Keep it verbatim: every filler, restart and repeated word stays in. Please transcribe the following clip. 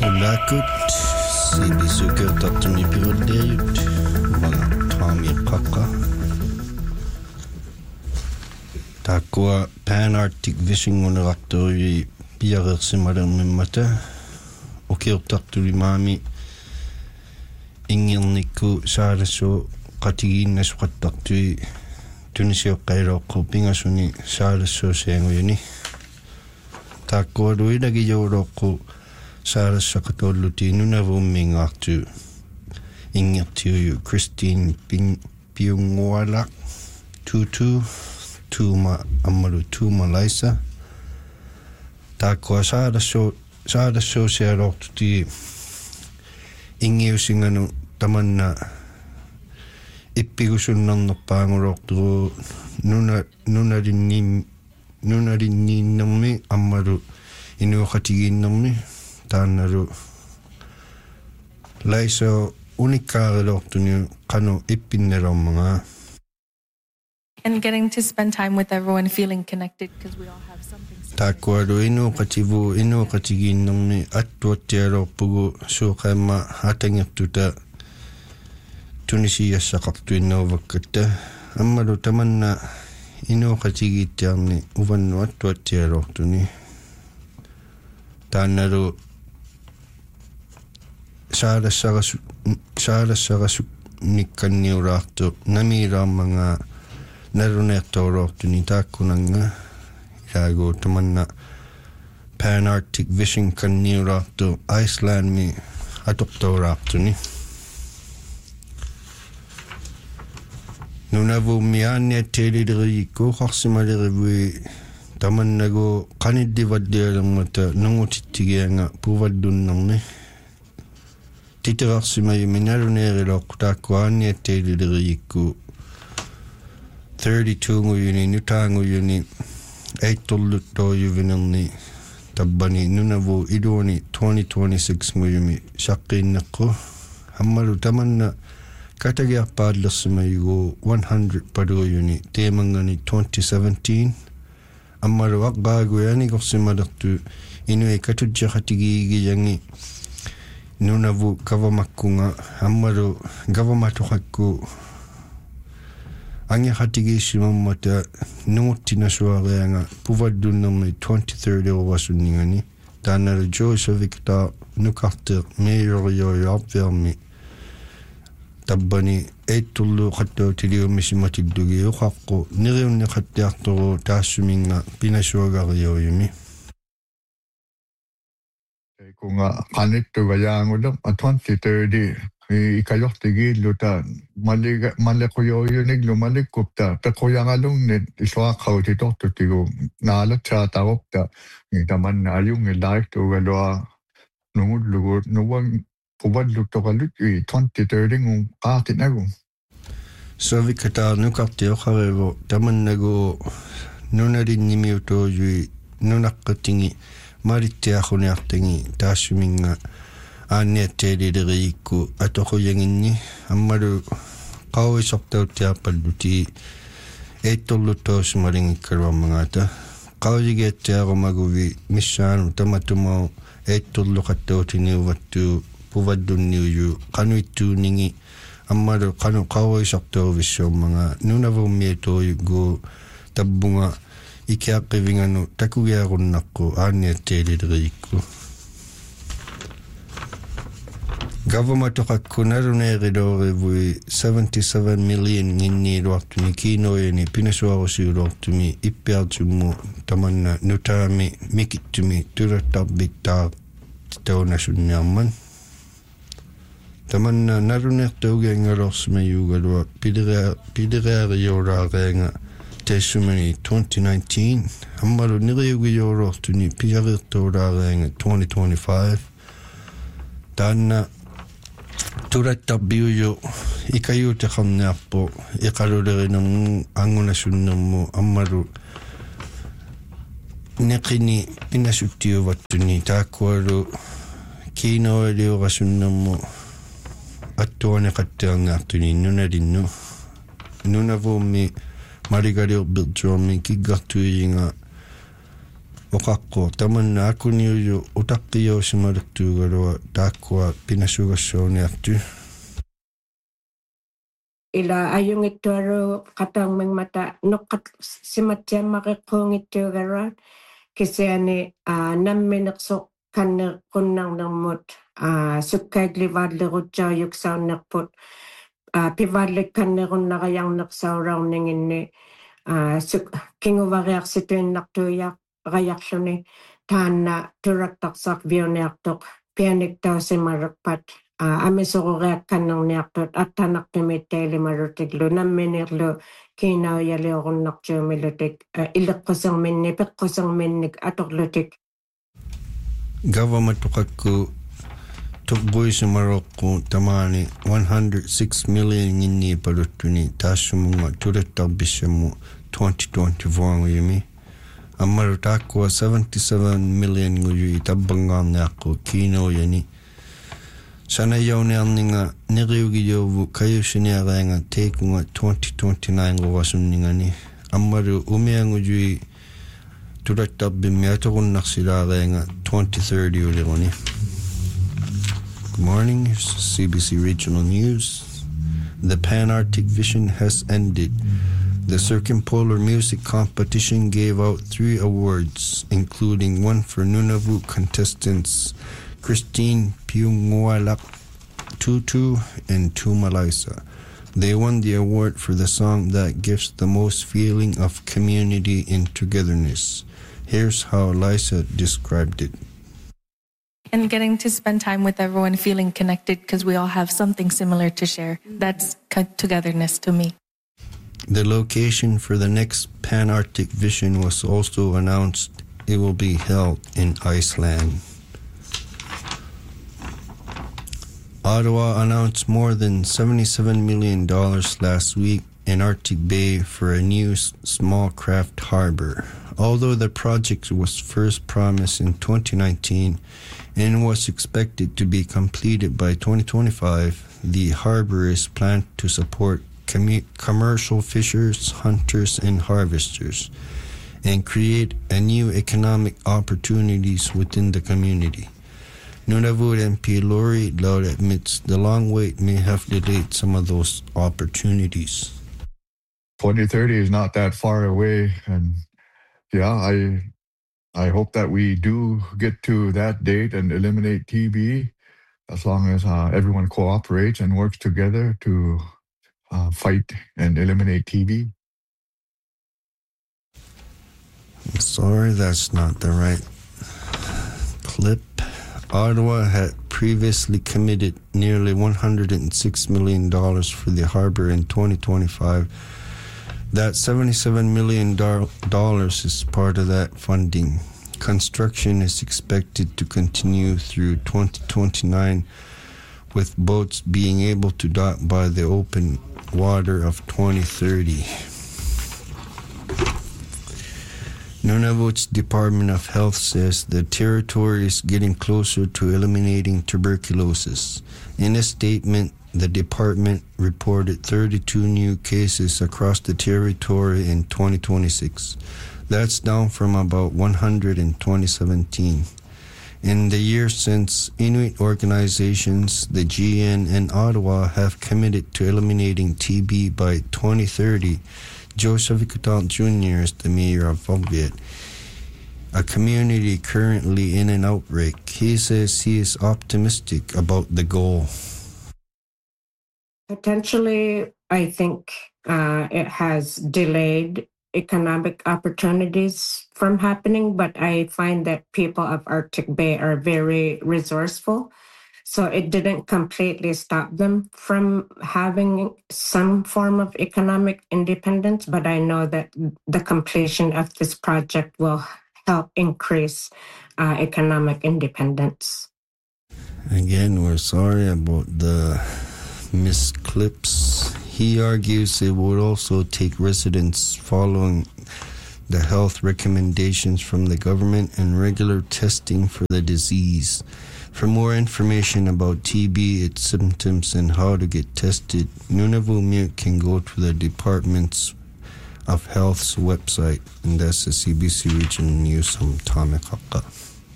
Ulakut sibisukertatuni piroddeut mga Tommy Kaka Takua Pan-Arctic Fishing Uneraktori piarersimalermimmata okirtartuli maami ingirnikku saalasso qatigiinnasuqattartui tunisiоqqailoqqu pingasuni saalassuusianguyuni taakkualuilagijouloqqu saalassaqatulluti nunavummingaartu ingirtiuyu Christine Piunguala tutu tuuma ammalu tuuma laisa taakkua saalassu saalassuusialortuti ingiusinganu tamanna ippigusunnarnerpaangulorturu nuna nunalinni nunalinniinnermi ammalu inuuqatigiinnermi taannalu laiso unikkaariloortuni qanu ippinnalormanga and getting to spend time with everyone, feeling connected because we all have something. Taakkualu inuuqativu inuuqatigiinnermi attuattialorpugu suuqaamma atangirtuta tunisiassaqartuinneruvakkatta ammalu tamanna inuuqatigiittiarni uvannu attuattialortuni taannalu saalassarasu saalassarasu nikkanniulaartu namiilaarmanga naluneertoolortuni taakkunanga ilaagu tamanna Pan-Arctic Fishing kanniulaartu Icelandmi atortoolaartuni nunavummiaanniatteelileriikku qarsimalerivui tamannagu qaniddivallialermata nungutittigianga puvallunnerni titerarsimayumi naluneeriloqqu taakkuaanniatteelileriikku thirty-two nguyuni nutaanguyuni eittorluttoyuvinerni tabbani nunavu iluuni twenty twenty-six nguyumi saqqiinneqqu ammalu tamanna katagiarpaallersimayugu one hundred paluuyuni teemangani twenty seventeen ammalu aqqaaguyaaniqorsimalertu inui katujjaqatigiigiyangi nunavu kavamakkunga ammalu gavamatoqakku angiqatigiissimammata nunguttinasuarianga puvallunnermi twenty thirty orasunningani taannalu Joyce-Victor nukarteer meeyoriyoiarvermi tabbani eitturlu qattautilliummissimatillugi uqaqqu niriunni qattiartoru taassuminga pinasuagariyoyumi kunga qanittugayaangulum twenty thirty ikajortigiilluta maliga maleqoyoyuniglu malikkupta peqoyangalungnit isuaqautitortutigu naalatsaataropta tamanna ayungilaartuugalua nungullugu nuwang puvalluttoqalut twenty thirty ngun qaatinagu Sovikata nukartioqarevo tamannagu nunalinimiutoojui nunaqqatingi marittiaquniartangi taassuminga aanniatteelileriikku atoquyanginni ammalu qauisortautiarpalluti eittorluttoossumalingikkaluarmagaata qauyigiattiarumaguvi missaanu tamatumau eittorluqattautiniuvattu puvallunniuju qanuittuuningi ammalu qanu qauisortauvissuummaga nunavummiatoyugu tabbunga ikiaqqivinganu takugiarunnaqu aanniatteelileriikku Government-toqakku naluneerilorivui seventy-seven million nginniiluartumi kiinoyani pinasuarusiuluartumi ippiartummu tamanna nutaami mikittumi tulattarvittaa taunasunniarman tamanna naluneertaugiangalorsimayuugalua pilerea pilerearijoolaareanga teessumani twenty nineteen ammalu niriugijoolortuni piarirtoolaareanga twenty twenty-five taanna tulattarbiuju ikayuuteqarniarpo iqalulerinermu angunasunnermu ammalu neqini pinasuttiuvattuni taakkualu kiinoaliurasunnermu attuaneqattiarniartuni nunalinnu nunavummi maligaliurbirtuarmi kiggartuiyinga Okakko taman akuniyo utakkiyo simaruttugarua takkua pinasugassooniartu. Ila ayungittuaru qataangmangmata noqqat simatsiammaqiqquungittuugaruat kisiani nammineqsoq kannequnnarnermut sukkaiglivaallerutsaayuksaunnerput pivaallikkannerunnaqajarnersauraorninginni suk kinguvariarsituinnartuiaq rayarluni taanna turaktaqsaq viuniartoq pianiktausimarerpat amisoruriakkannerniartut attanartumittailimarutiklu namminerlu kiinaujaliorunnartuumilutik illeqquserminni peqquserminnik atorlutik Government tukakku tukbuisimaroqqu tamaani one hundred six million inni paluttuni taassumunga turetarbissammu twenty twenty-four nguyumi ammaru taakkua seventy-seven million nguyi tabbangaarniaqqu kiinoyani sanayaunearninga neriugijovu kayusiniaraanga teikunga twenty twenty-nine ruasunningani ammaru umiangujui turattabimmi atorunnarsilaareanga twenty thirty uliruni. Good morning, here's C B C Regional News. The Pan-Arctic Vision has ended. The Circumpolar Music Competition gave out three awards, including one for Nunavut contestants Christine Piungualak Tutu and Tumalaisa. They won the award for the song that gives the most feeling of community and togetherness. Here's how Lisa described it. And getting to spend time with everyone, feeling connected because we all have something similar to share. That's togetherness to me. The location for the next Pan-Arctic Vision was also announced. It will be held in Iceland. Ottawa announced more than seventy-seven million dollars last week in Arctic Bay for a new small craft harbor. Although the project was first promised in twenty nineteen and was expected to be completed by twenty twenty-five, the harbor is planned to support commu- commercial fishers, hunters, and harvesters, and create a new economic opportunities within the community. Nunavut M P Lori Loud admits the long wait may have delayed some of those opportunities. twenty thirty is not that far away, and yeah, I I hope that we do get to that date and eliminate T B, as long as uh, everyone cooperates and works together to uh, fight and eliminate T B. I'm sorry, that's not the right clip. Ottawa had previously committed nearly one hundred six million dollars for the harbor in twenty twenty-five. That seventy-seven million dollars is part of that funding. Construction is expected to continue through twenty twenty-nine, with boats being able to dock by the open water of twenty thirty. Nunavut's Department of Health says the territory is getting closer to eliminating tuberculosis. In a statement, the department reported thirty-two new cases across the territory in twenty twenty-six. That's down from about one hundred in twenty seventeen. In the years since, Inuit organizations, the G N, and Ottawa have committed to eliminating T B by twenty thirty. Joseph Ikutal Junior is the mayor of Volviet, a community currently in an outbreak. He says he is optimistic about the goal. Potentially, I think uh, it has delayed economic opportunities from happening, but I find that people of Arctic Bay are very resourceful. So it didn't completely stop them from having some form of economic independence, but I know that the completion of this project will help increase uh, economic independence. Again, we're sorry about the missed clips. He argues it would also take residents following the health recommendations from the government and regular testing for the disease. For more information about T B, its symptoms, and how to get tested, Nunavut Mute can go to the department's of Health's website, and that's the C B C Regional News from Tamekaka.